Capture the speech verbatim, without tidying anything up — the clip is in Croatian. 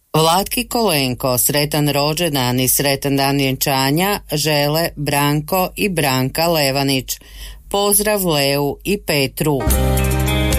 Vlatki Kolenko, sretan rođendan i sretan dan vjenčanja žele Branko i Branka Levanić. Pozdrav Leu i Petru.